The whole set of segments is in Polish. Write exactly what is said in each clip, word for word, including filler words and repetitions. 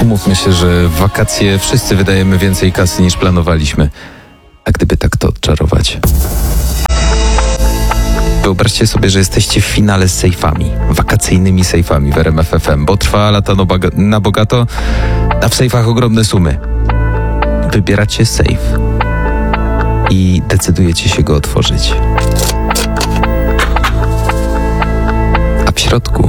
Umówmy się, że w wakacje wszyscy wydajemy więcej kasy niż planowaliśmy. A gdyby tak to odczarować? Wyobraźcie sobie, że jesteście w finale z sejfami, wakacyjnymi sejfami w R M F F M, bo trwa lata no baga- na bogato, a w sejfach ogromne sumy. Wybieracie sejf i decydujecie się go otworzyć. A w środku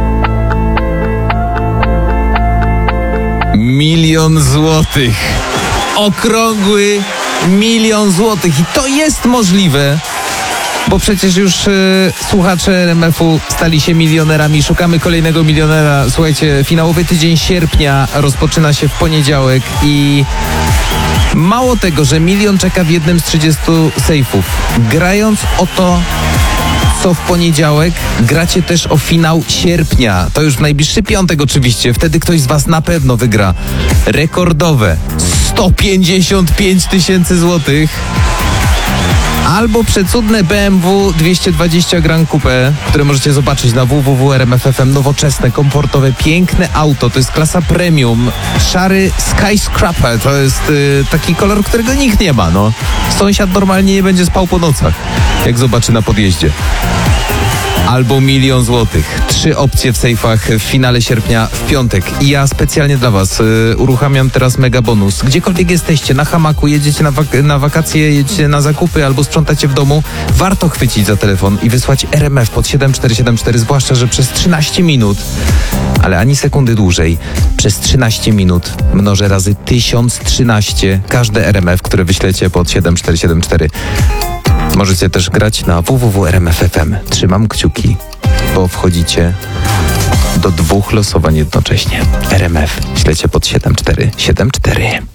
milion złotych. Okrągły milion złotych. I to jest możliwe, bo przecież już y, słuchacze R M F-u stali się milionerami. Szukamy kolejnego milionera. Słuchajcie, finałowy tydzień sierpnia rozpoczyna się w poniedziałek i mało tego, że milion czeka w jednym z trzydziestu sejfów. Grając o to, co w poniedziałek, gracie też o finał sierpnia. To już w najbliższy piątek oczywiście. Wtedy ktoś z was na pewno wygra rekordowe sto pięćdziesiąt pięć tysięcy złotych. Albo przecudne B M W dwieście dwadzieścia Grand Coupe, które możecie zobaczyć na w w w kropka r m f f m. Nowoczesne, komfortowe, piękne auto. To jest klasa premium. Szary skyscraper. To jest y, taki kolor, którego nikt nie ma. No. Sąsiad normalnie nie będzie spał po nocach, jak zobaczy na podjeździe. Albo milion złotych. Trzy opcje w sejfach w finale sierpnia w piątek. I ja specjalnie dla was y, uruchamiam teraz mega bonus. Gdziekolwiek jesteście, na hamaku, jedziecie na, wak- na wakacje, jedziecie na zakupy albo sprzątacie w domu, warto chwycić za telefon i wysłać R M F pod siedem cztery siedem cztery, zwłaszcza, że przez trzynaście minut, ale ani sekundy dłużej, przez trzynaście minut mnożę razy tysiąc trzynaście każde R M F, które wyślecie pod siedem cztery siedem cztery. Możecie też grać na w w w kropka r m f f m. Trzymam kciuki, bo wchodzicie do dwóch losowań jednocześnie. R M F ślecie pod siedem cztery siedem cztery.